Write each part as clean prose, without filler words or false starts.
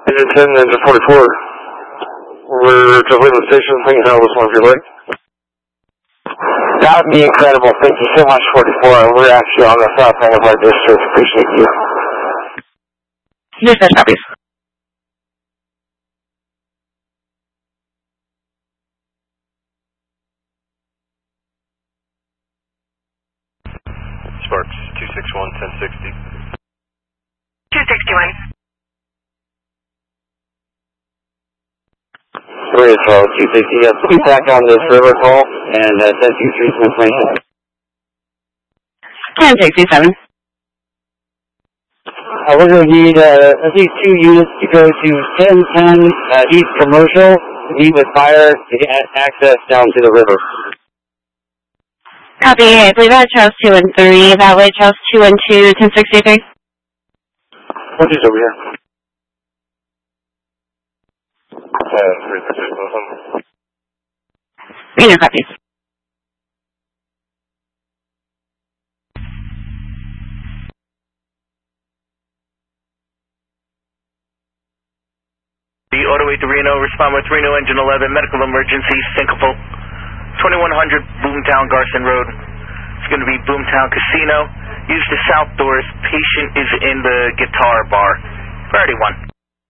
Engine 10, Engine 44. We're just leaving the station. We can handle this one if you like. That would be incredible. Thank you so much, 44. We're actually on the south end of our district. Appreciate you. Dispatch copies. Sparks 261, 1060. 261. 260. Yes, we'll be back on this river call and 1023 some information. 1067. We're going to need at least 2 units to go to 1010 East Commercial to meet with fire to get access down to the river. Copy. I believe that's Charles 2 and 3. That way, Charles 2 and 2, 1063. What's this over here? Greener copies. The Auto 8 to Reno, respond with Reno Engine 11, medical emergency, syncopal, 2100 Boomtown Garson Road. It's going to be Boomtown Casino. Use the south doors. Patient is in the guitar bar. Priority 1.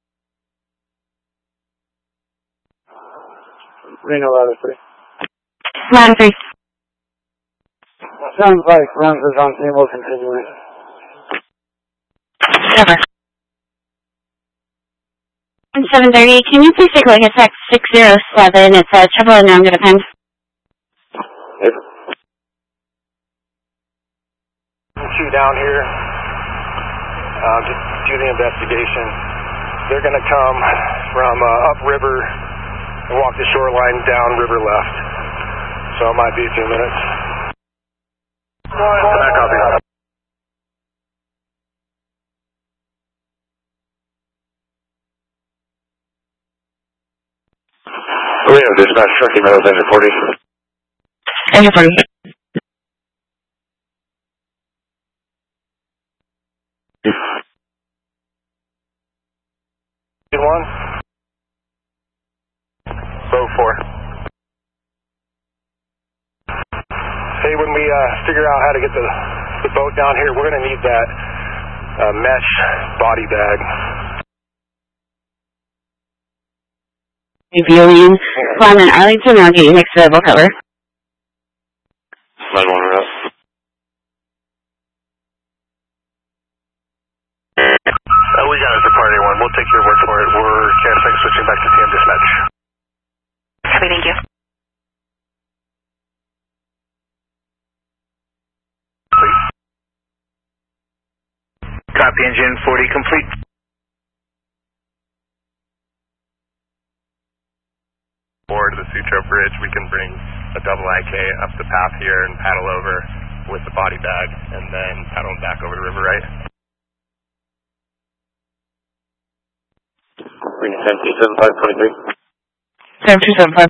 Reno ladder 3. Ladder 3. Sounds like runs is on table continuing. Cover. 730, can you please take a look at text 607? It's trouble and I'm going to depend. Yep. 2 down here. Just do the investigation. They're going to come from upriver and walk the shoreline down river left. So it might be a few minutes. Copy. We have dispatch trucking metals engine 40. Engine 40. One. Bow 4. Hey, when we figure out how to get the boat down here, we're going to need that mesh body bag. Reviewing. Climb in Arlington, I'll get you next to the boat cover. Line 1 route. We got it for party 1. We'll take your word for it. We're canceling, switching back to TM dispatch. Copy, thank you. Please. Copy, engine 40 complete. Forward to the Sutro Bridge, we can bring a double IK up the path here and paddle over with the body bag and then paddle back over the river, right? Green 727523. 7275.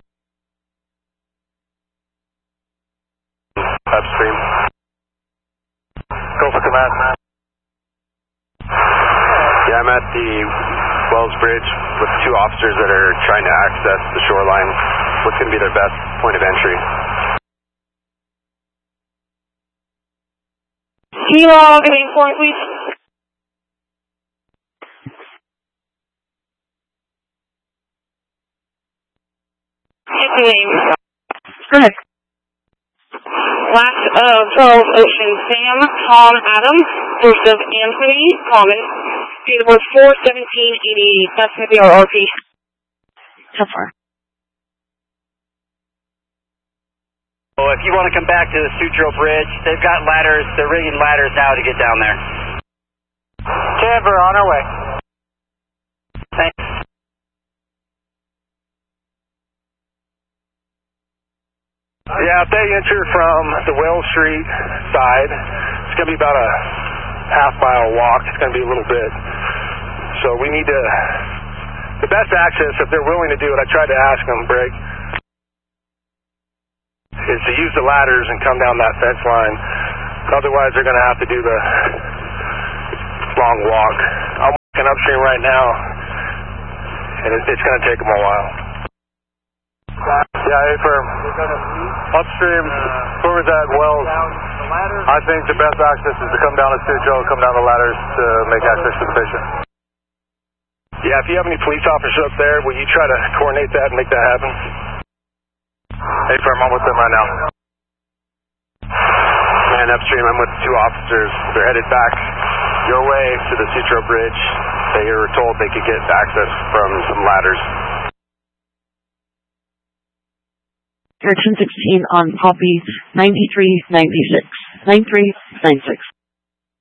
Upstream. Go for command. Yeah, I'm at the Wells Bridge with 2 officers that are trying to access the shoreline. What's going to be their best point of entry? Kilo, getting point, please. Go ahead. Last Charles Ocean, Sam, Tom, Adam, Joseph, Anthony, Thomas, date of birth 4/17/88. That's going to be our RP. So far. So if you want to come back to the Sutro Bridge, they've got ladders. They're rigging ladders now to get down there. We're on our way. Thanks. Yeah, if they enter from the Wells Street side, it's going to be about a half-mile walk. It's going to be a little bit. So we need to, the best access, if they're willing to do it, I tried to ask them, Brig, is to use the ladders and come down that fence line. Otherwise, they're going to have to do the long walk. I'm walking upstream right now. and it's going to take them a while. Yeah, A-firm. Upstream, whoever's at Wells, I think the best access is to come down to Sutro, come down the ladders to make access to the patient. Yeah, if you have any police officers up there, will you try to coordinate that and make that happen? A-firm, I'm with them right now. Man, upstream, I'm with 2 officers. They're headed back your way to the Sutro Bridge. They were told they could get access from some ladders. Direction 16 on Poppy 9396. 9396.